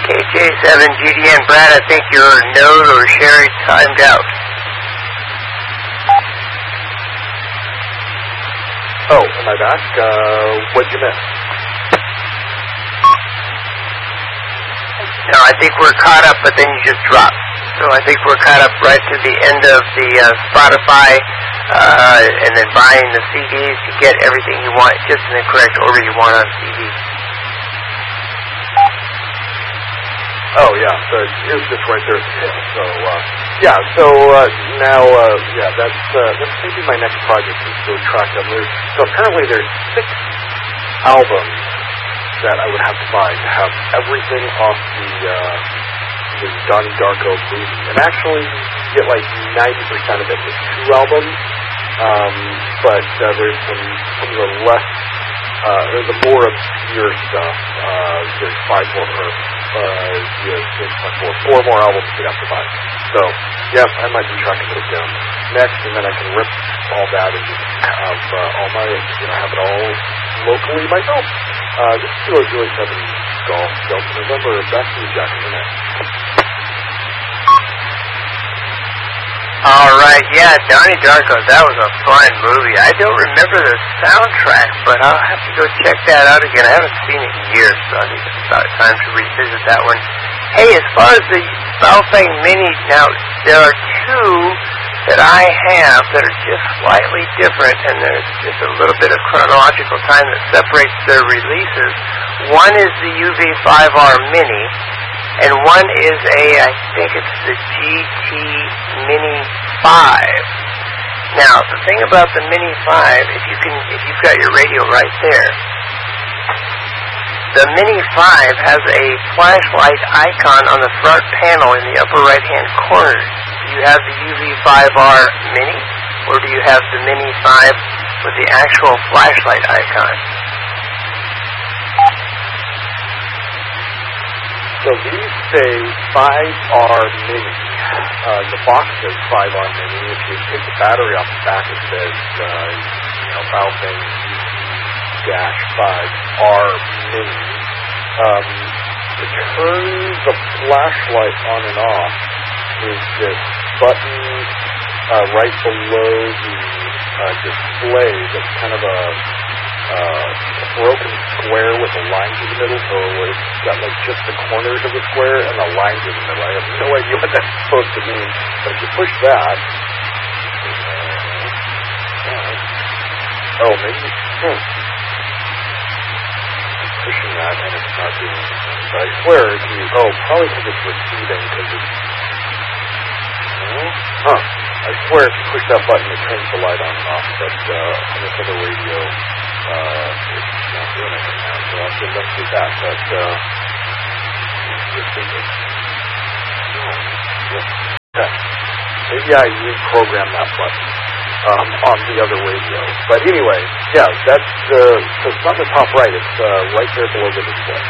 KJ7GDN, Brad, I think your node or Sherry timed out. Oh, am I back? What'd you miss? No, I think we're caught up, but then you just dropped. So I think we're caught up right to the end of the Spotify, and then buying the CDs to get everything you want, just in the correct order you want on CD. Oh, yeah, so it's just right there at the tail. So, now, that's maybe my next project is to track them. So apparently there's 6 albums that I would have to buy to have everything off the Donnie Darko movie. And actually, you get like 90% of it with 2 albums, but there's some of the less, the more obscure stuff. There's 5 more, there's 4 more albums you'd have to buy. So, yeah, I might be tracking those down next, and then I can rip all that and just have all my, have it all locally myself. This is Kilo Julie 7 Golf Delta November. Back to you, Jack, in a minute. All right, yeah, Donnie Darko, that was a fun movie. I don't remember the soundtrack, but I'll have to go check that out again. I haven't seen it in years, so I think it's about time to revisit that one. Hey, as far as the Baofeng Mini, now, there are 2 that I have that are just slightly different, and there's just a little bit of chronological time that separates their releases. One is the UV5R Mini, and one is I think it's the GT Mini 5. Now, the thing about the Mini 5, if you've got your radio right there, the Mini 5 has a flashlight icon on the front panel in the upper right-hand corner. Do you have the UV5R Mini, or do you have the Mini 5 with the actual flashlight icon? So these say 5R Mini. The box says 5R Mini. If you take the battery off the back, it says, Baofeng UV-5R Mini. To turn the flashlight on and off is this button right below the display that's kind of a broken square with a line through the middle, so it's got like just the corners of the square and a line through the middle. I have no idea what that's supposed to mean, but if you push that, maybe, pushing that and it's not doing anything. But I swear if you, probably because it's receiving, because it's, I swear if you push that button it turns the light on and off, but on this other radio, it's not doing anything now, so I'll have to investigate that, but, maybe I reprogrammed that button. On the other radio. But anyway, yeah, that's so it's not the top right, it's right there below the display.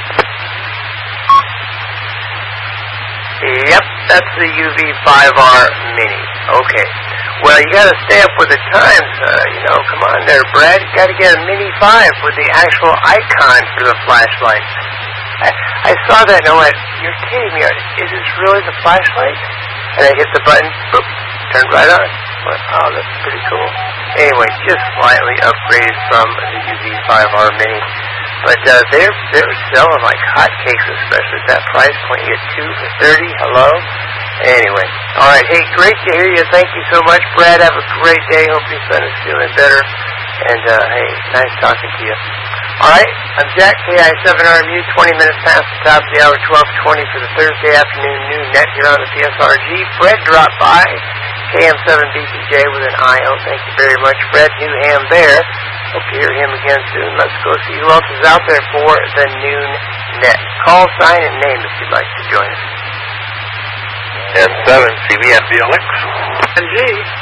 Yep, that's the UV5R Mini. Okay. Well, you gotta stay up with the times, come on there, Brad. You gotta get a Mini 5 with the actual icon for the flashlight. I saw that and I went, you're kidding me, is this really the flashlight? And I hit the button, boop, turned right on. Oh, that's pretty cool. Anyway, just slightly upgraded from the UV5R Mini. But they're selling like hotcakes, especially at that price point. You get 2 for $30. Hello? Anyway. All right. Hey, great to hear you. Thank you so much, Brad. Have a great day. Hope your son is feeling better. And, hey, nice talking to you. All right. I'm Jack, KI7RMU, 20 minutes past the top of the hour, 12:20 for the Thursday afternoon noon net here on the PSRG. Fred dropped by. KM7BPJ with an IO. Thank you very much, Fred. Newham there. Hope to hear him again soon. Let's go see who else is out there for the noon net. Call, sign, and name if you'd like to join us. N7, CBN VLX. NG.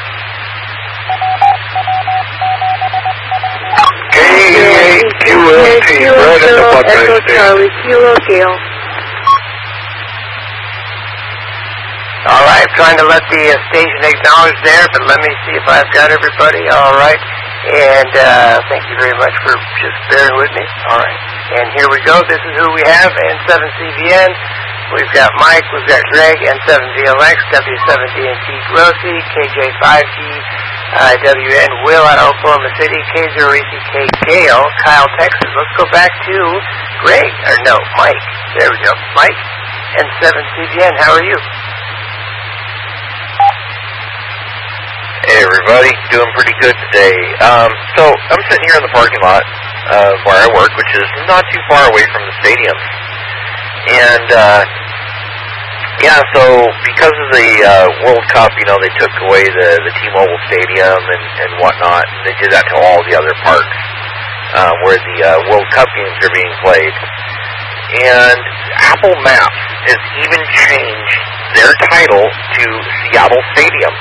KQLT, right at the button right there. Kilo Gale. All right, trying to let the station acknowledge there, but let me see if I've got everybody. All right, and thank you very much for just bearing with me. All right. And here we go. This is who we have. N7CBN. We've got Mike, we've got Greg, N7VLX, W7DNT Grossi, KJ5G, WN Will out of Oklahoma City, K0ECK Gale, Kyle, Texas. Let's go back to Greg, or no, Mike. There we go. Mike, N7CBN, how are you? Hey everybody, doing pretty good today. So I'm sitting here in the parking lot where I work, which is not too far away from the stadium. And so because of the World Cup, they took away the T-Mobile Stadium and whatnot. And they did that to all the other parks where the World Cup games are being played. And Apple Maps has even changed their title to Seattle Stadium.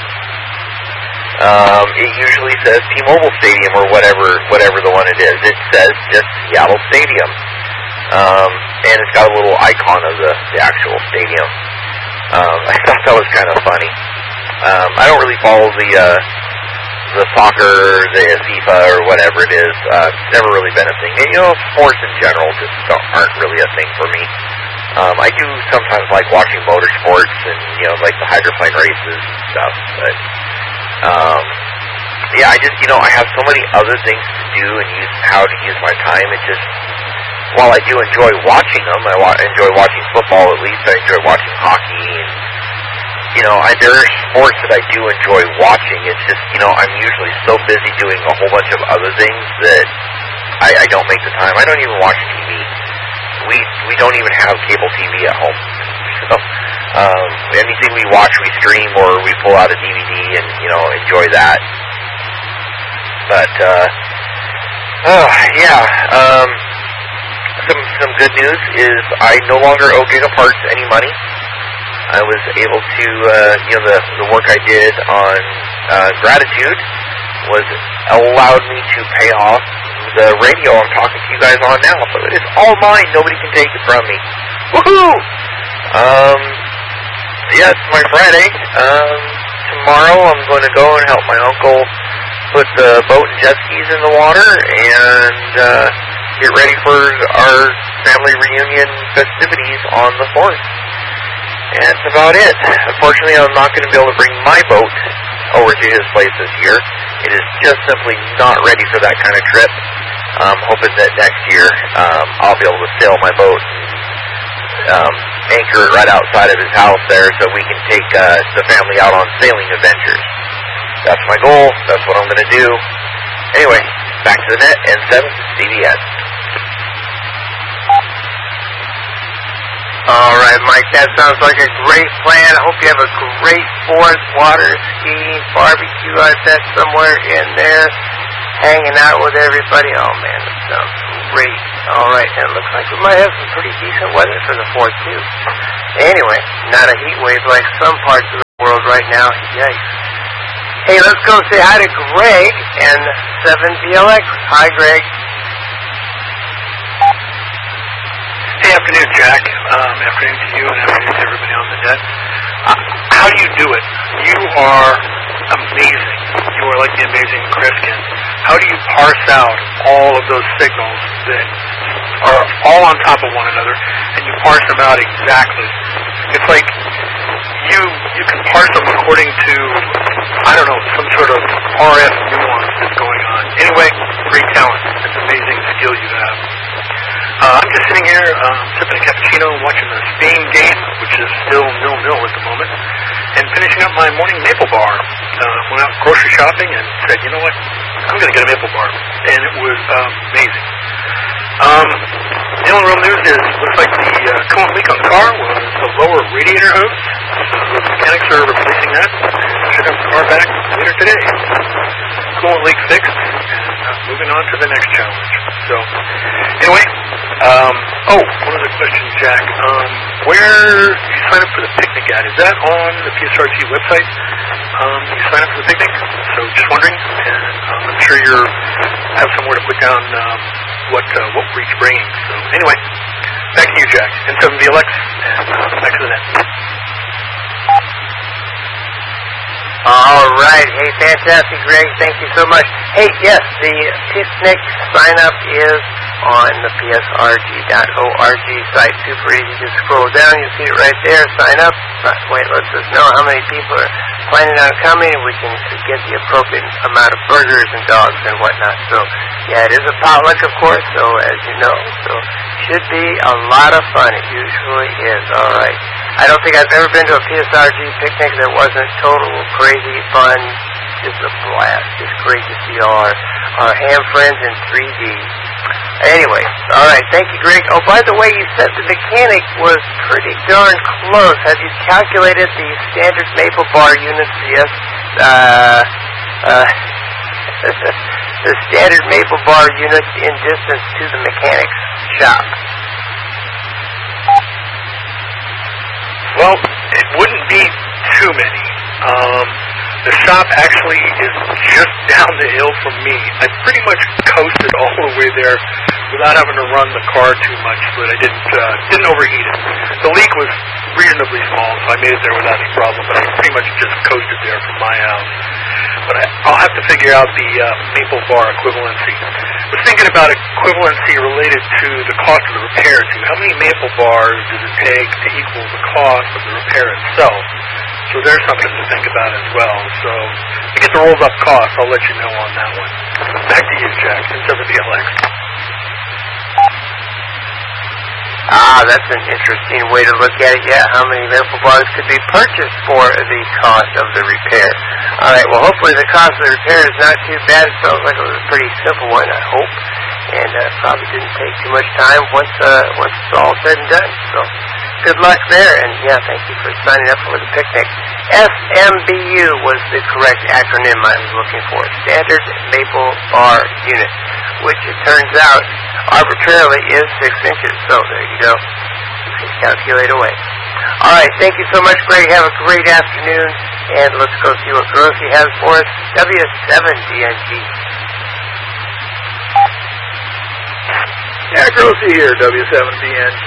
It usually says T-Mobile Stadium or whatever the one it is. It says just Seattle Stadium. And it's got a little icon of the actual stadium. I thought that was kind of funny. I don't really follow the soccer, the FIFA, or whatever it is. It's never really been a thing. And, sports in general just aren't really a thing for me. I do sometimes like watching motorsports and, like the hydroplane races and stuff. But, I just, I have so many other things to do and how to use my time. It just, while I do enjoy watching them, I enjoy watching football at least. I enjoy watching hockey. And, there are sports that I do enjoy watching. It's just, I'm usually so busy doing a whole bunch of other things that I don't make the time. I don't even watch TV. We don't even have cable TV at home. So, anything we watch, we stream or we pull out a DVD and, enjoy that. But, some good news is I no longer owe Gigaparts any money. I was able to, the work I did on Gratitude allowed me to pay off the radio I'm talking to you guys on now. So it is all mine. Nobody can take it from me. Woohoo! It's my Friday. Tomorrow I'm going to go and help my uncle put the boat and jet skis in the water and get ready for our family reunion festivities on the 4th. And that's about it. Unfortunately, I'm not going to be able to bring my boat over to his place this year. It is just simply not ready for that kind of trip. I'm hoping that next year I'll be able to sail my boat and anchor it right outside of his house there so we can take the family out on sailing adventures. That's my goal. That's what I'm going to do. Anyway, back to the net, N7CBN. All right, Mike, that sounds like a great plan. I hope you have a great 4th, water skiing, barbecue, I bet, somewhere in there, hanging out with everybody. Oh, man, that sounds great. All right, and it looks like we might have some pretty decent weather for the 4th, too. Anyway, not a heat wave like some parts of the world right now. Yikes. Hey, let's go say hi to Greg and 7VLX. Hi, Greg. Hey, afternoon, Jack. Afternoon to you and afternoon to everybody on the net. How do you do it? You are amazing. You are like the amazing Kreskin. How do you parse out all of those signals that are all on top of one another, and you parse them out exactly? It's like you can parse them according to, some sort of RF nuance that's going on. Anyway, great talent. It's an amazing skill you have. I'm just sitting here sipping a cappuccino and watching the Spain game, which is still 0-0 at the moment, and finishing up my morning maple bar. Went out grocery shopping and said, you know what, I'm going to get a maple bar. And it was amazing. The only real news is, looks like the coolant leak on the car was the lower radiator hose. The mechanics are replacing that. Should have the car back later today. Coolant leak fixed, and moving on to the next challenge. So, anyway, one other question, Jack. Where do you sign up for the picnic at? Is that on the PSRT website? You sign up for the picnic? So, just wondering, and I'm sure you have somewhere to put down what we're each bringing. So, anyway, back to you, Jack. N7VLX, and back to the net. All right. Hey, fantastic, Greg. Thank you so much. Hey, yes, the picnic sign-up is on the psrg.org site. Super easy. Just scroll down. You see it right there. Sign up. Wait, lets us know how many people are planning on coming. We can get the appropriate amount of burgers and dogs and whatnot. So, yeah, it is a potluck, of course, so as you know. So, should be a lot of fun. It usually is. All right. I don't think I've ever been to a PSRG picnic that wasn't total crazy fun. Just a blast. Just great to see all our ham friends in 3D. Anyway, all right. Thank you, Greg. Oh, by the way, you said the mechanic was pretty darn close. Have you calculated the standard maple bar units? Yes. The standard maple bar units in distance to the mechanic's shop. Well, it wouldn't be too many. The shop actually is just down the hill from me. I pretty much coasted all the way there without having to run the car too much so that I didn't overheat it. The leak was reasonably small, so I made it there without any problem, but I pretty much just coasted there from my house. But I'll have to figure out the maple bar equivalency. I was thinking about equivalency related to the cost of the repair, too. How many maple bars does it take to equal the cost of the repair itself? So there's something to think about as well. So to get the rolled up cost, I'll let you know on that one. Back to you, Jack, instead of the LX. That's an interesting way to look at it. Yeah, how many maple bars could be purchased for the cost of the repair? All right, well, hopefully the cost of the repair is not too bad. It felt like it was a pretty simple one, I hope. And probably didn't take too much time once it's all said and done. So good luck there. And, yeah, thank you for signing up for the picnic. SMBU was the correct acronym I was looking for. Standard Maple Bar Unit, which it turns out arbitrarily is 6 inches. So there you go. You can calculate away. All right. Thank you so much, Greg. Have a great afternoon. And let's go see what Grossi has for us. W7DNG. Yeah, Grossi here, W7DNG.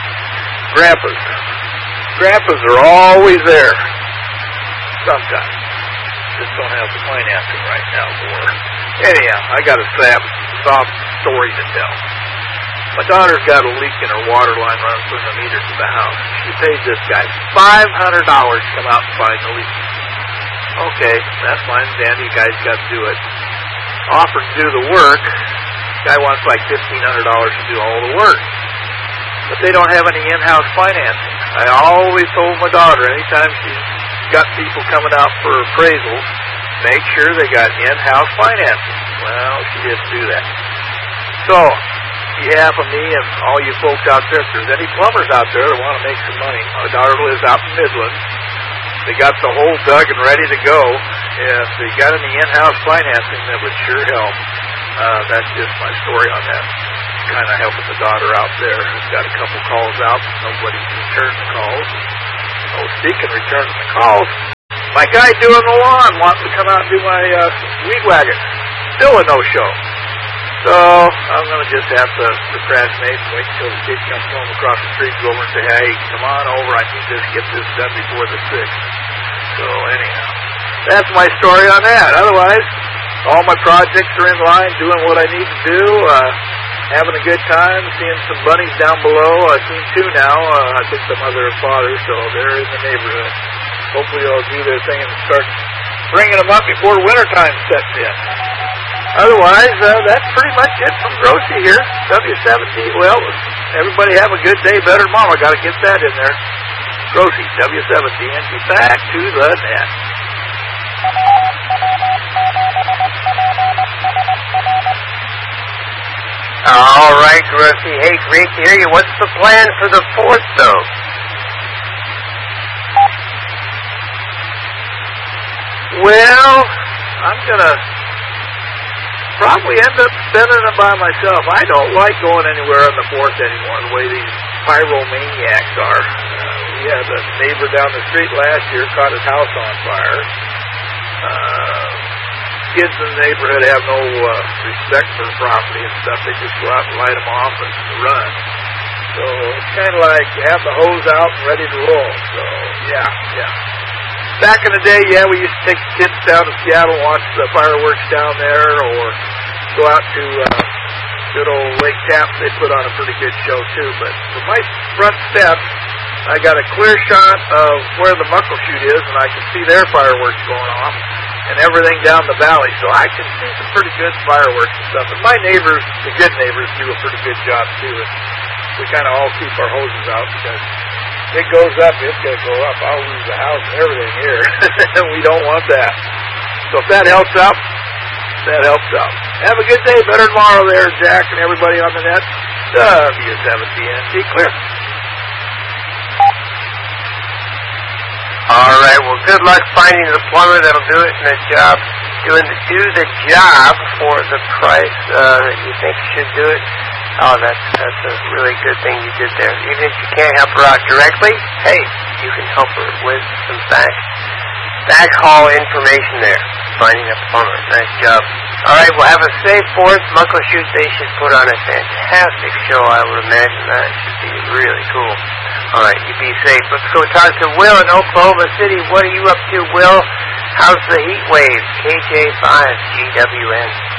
Grandpas are always there. Sometimes. Just don't have the financing right now for her. Anyhow, I got a soft story to tell. My daughter's got a leak in her water line running from the meter to the house. She paid this guy $500 to come out and find the leak. Okay, that's fine, dandy. You guys got to do it. Offered to do the work. Guy wants like $1,500 to do all the work. But they don't have any in-house financing. I always told my daughter, anytime she's got people coming out for appraisals, make sure they got in-house financing. Well, she didn't do that. So, on behalf of me and all you folks out there, if there's any plumbers out there that want to make some money, my daughter lives out in Midland. They got the hole dug and ready to go. If they got any in-house financing, that would sure help. That's just my story on that. Kind of helping the daughter out there. Got a couple calls out. Nobody's returned the calls. Oh, speaking of returning the calls, my guy doing the lawn wants to come out and do my weed wagon. Still a no-show. So I'm going to just have to procrastinate and wait until the kid comes home across the street, go over and say, hey, come on over. I need to get this done before the 6th. So anyhow, that's my story on that. Otherwise, all my projects are in line, doing what I need to do, having a good time, seeing some bunnies down below. I've seen 2 now. I think the mother and father, so they're in the neighborhood. Hopefully they'll do their thing and start bringing them up before wintertime sets in. Otherwise, that's pretty much it from Grossi here. W7D. Well, everybody have a good day. Better tomorrow. Got to get that in there. Grossi, W7DNG. Back to the net. All right, Grossi. Hey, great to hear you. What's the plan for the 4th, though? Well, I'm going to probably end up spending it by myself. I don't like going anywhere on the 4th anymore, the way these pyromaniacs are. We had a neighbor down the street last year caught his house on fire. Kids in the neighborhood have no respect for the property and stuff. They just go out and light them off and run. So it's kind of like you have the hose out and ready to roll. So, yeah. Back in the day, we used to take the kids down to Seattle and watch the fireworks down there, or go out to good old Lake Taps, they put on a pretty good show too. But from my front steps, I got a clear shot of where the Muckleshoot is, and I can see their fireworks going off and everything down the valley. So I can see some pretty good fireworks and stuff. And my neighbors, the good neighbors, do a pretty good job too. And we kind of all keep our hoses out because if it goes up, it's going to go up. I'll lose the house and everything here. And we don't want that. So if that helps out, that helps out. Have a good day. Better tomorrow there, Jack, and everybody on the net. W17NT clear. All right. Well, good luck finding the plumber that'll do it in the job. Do the job for the price that you think you should do it. Oh, that's a really good thing you did there. Even if you can't help her out directly, hey, you can help her with some backhaul information there. Finding a plumber. Nice job. All right. Well, have a safe 4th. Muckleshoot, they should put on a fantastic show. I would imagine that should be really cool. All right, you be safe. Let's go talk to Will in Oklahoma City. What are you up to, Will? How's the heat wave? KJ5 GWN.